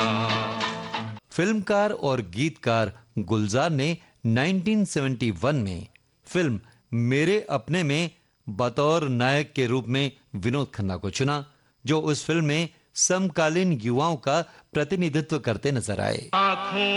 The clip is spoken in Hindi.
फिल्मकार और गीतकार गुलजार ने 1971 में फिल्म मेरे अपने में बतौर नायक के रूप में विनोद खन्ना को चुना, जो उस फिल्म में समकालीन युवाओं का प्रतिनिधित्व करते नजर आए।